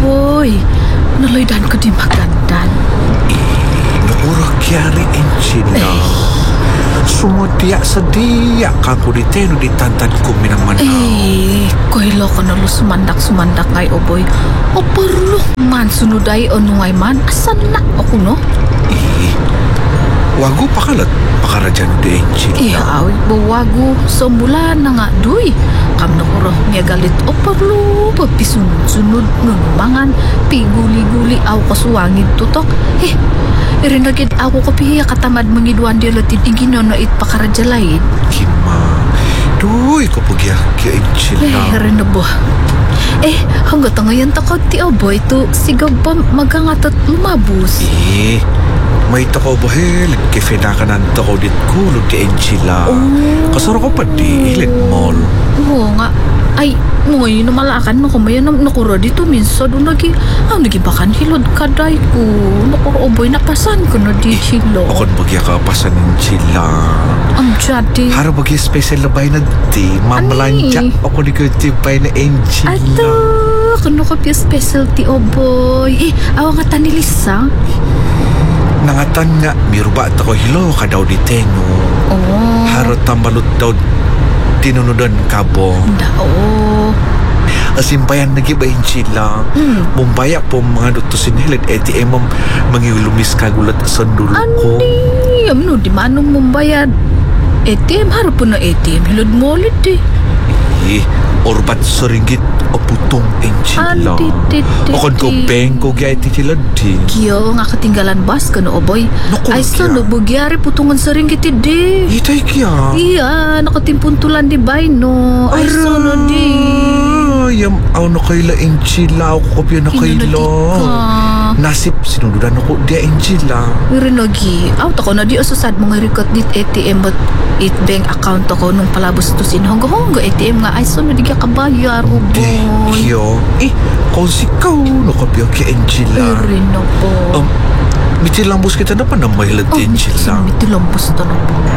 boy. Nalaydan ko di magandan. Naura kyari Angela. Sumudya sa diya kako di teno di tantan ko minamanaw. Koilo ko na sumandak ngay o boy. O perlu man sunuday o nungay man. Asan na ako no? Wago pakalat pakarajan di Angela. Awit bawago sambulan na nga duy. Kam na kuro niya galit o perlu papisunod-sunod nunmangan piguli-guli aw kasuwangid tutok. Irinagid ako kapihiya katamad mangidwan di latin iginono it pakarajalaid. Kima, duy ko pagya kaya Angela. Rinabo. Hanggat ngayon takot ti aboy to sigab pa magangatat lumabos. May tako bahil kifinakan ng tako dit kulog di Angela. Kasara ko pa di ilit mall. Oo nga. Ay, ngayon namalakan mo kumayan nakura dito minsan doon nagi bakan hilod kaday ko. Nakura oboy napasan ko na di hilo. Akon bagya ka pasan Angela. Ang jadi. Hara bagya special labay na di. Mamalanja ako di ko tipay na Angela. Ato, kano ka piya specialty oboy. Awa nga tanilisa. Nangatan nga, miruba at ako hilo ka daw di teno. Harot tambalot daw tinunudan ka bo. Asimpayan nagibayin sila. Mumbaya po mga dutusin hilit ATM mangilumis kagulat sa dulo ko. Ani, amno di manong mumbayad. ATM harap po na ATM hilod mo ulit Orbat sa ringgit o putong Angela. Okon ko beng ko gaya iti sila di. Kiyo nga katinggalan bas ka no oboy. Ay so no bugyari putungan sa ringgit di. Itay kya. Iya nakatimpuntulan di bay no. Ay so no di. Yam aw na kayla Angela. Ako kopya na kayla. Nasip sinududan ako di Angela. Rinagi. Out ako na di asusad mga record dit ATM but it bank account ako nung palabos to sinhonggo ATM nga ay so no di ka kabayar oboy. Kyo. Kung sikaw nakapya kay Angela. Rino po. Mitilambos kita na pa na mahilad Angela. Mitilambos to na po.